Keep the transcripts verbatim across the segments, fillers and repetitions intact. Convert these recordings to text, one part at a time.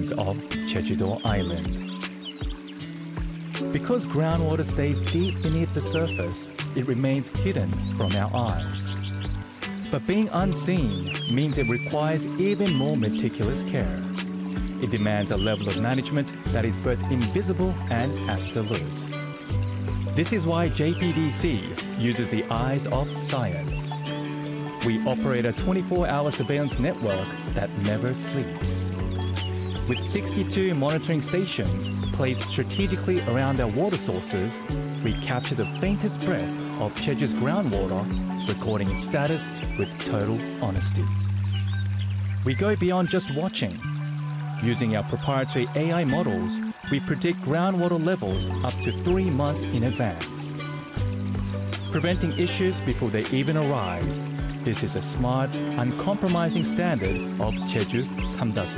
surroundings of Jeju-do Island. Because groundwater stays deep beneath the surface, it remains hidden from our eyes. But being unseen means it requires even more meticulous care. It demands a level of management that is both invisible and absolute. This is why J P D C uses the eyes of science. We operate a twenty-four hour surveillance network that never sleeps. With sixty-two monitoring stations placed strategically around our water sources, we capture the faintest breath of Jeju's groundwater, recording its status with total honesty. We go beyond just watching. Using our proprietary A I models, we predict groundwater levels up to three months in advance. Preventing issues before they even arise, this is a smart, uncompromising standard of Jeju Samdasu.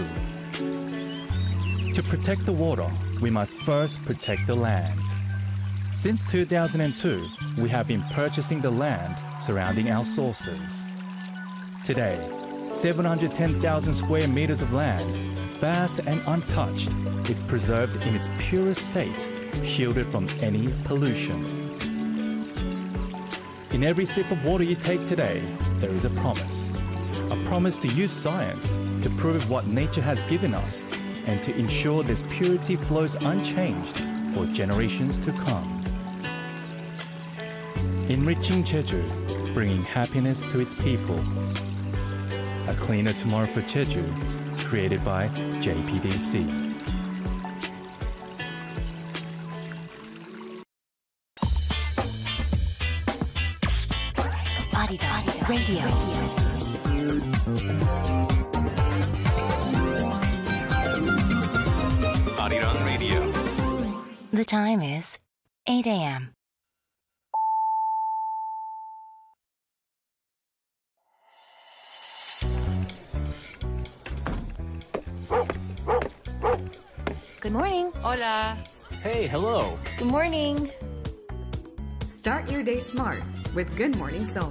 To protect the water, we must first protect the land. Since two thousand two, we have been purchasing the land surrounding our sources. Today, seven hundred ten thousand square meters of land, vast and untouched, is preserved in its purest state, shielded from any pollution. In every sip of water you take today, there is a promise. A promise to use science to prove what nature has given us and to ensure this purity flows unchanged for generations to come. Enriching Jeju, bringing happiness to its people. A cleaner tomorrow for Jeju, created by J P D C. Arirang Radio. Arirang Radio. The time is eight a m Good morning. Hola. Hey, hello. Good morning. Start your day smart with Good Morning Seoul.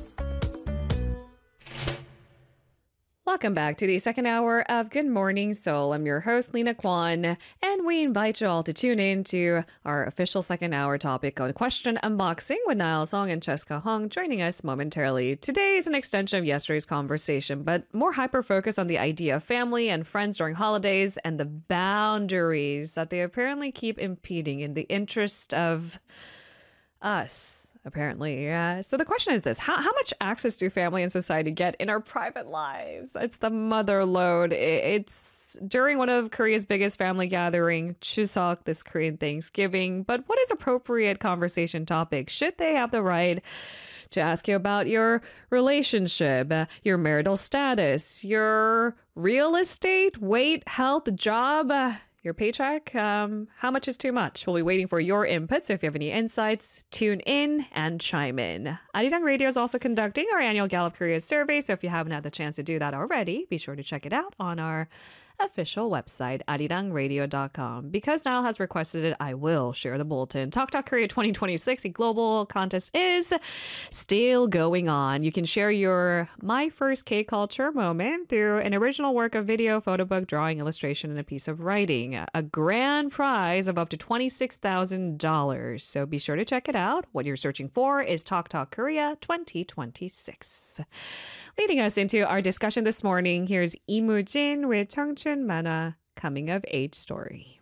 Welcome back to the second hour of Good Morning Seoul. I'm your host, Lena Kwan, and we invite you all to tune in to our official second hour topic on question unboxing with Niall Song and Cheska Hong joining us momentarily. Today is an extension of yesterday's conversation, but more hyper-focused on the idea of family and friends during holidays and the boundaries that they apparently keep impeding in the interest of us. Apparently, yeah. So the question is this: how how much access do family and society get in our private lives? It's the mother load. It's during one of Korea's biggest family gathering, Chuseok, this Korean Thanksgiving. But what is appropriate conversation topic? Should they have the right to ask you about your relationship, uh, your marital status, your real estate, weight, health, job? Uh, Your paycheck, um, how much is too much? We'll be waiting for your input, so if you have any insights, tune in and chime in. Arirang Radio is also conducting our annual Gallup Korea survey, so if you haven't had the chance to do that already, be sure to check it out on our official website, arirang radio dot com. Because Niall has requested it, I will share the bulletin. Talk Talk Korea twenty twenty-six, a global contest, is still going on. You can share your My First K-Culture moment through an original work of video, photo book, drawing, illustration, and a piece of writing. A grand prize of up to twenty-six thousand dollars. So be sure to check it out. What you're searching for is Talk Talk Korea twenty twenty-six. Leading us into our discussion this morning, here's Lee Moo-jin with Cheongchun Mana Coming of Age Story.